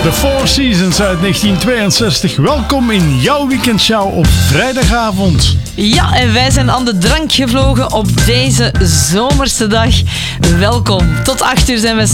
The Four Seasons uit 1962. Welkom in jouw weekendshow op vrijdagavond. Ja, en wij zijn aan de drank gevlogen op deze zomerse dag. Welkom. Tot 8 uur zijn we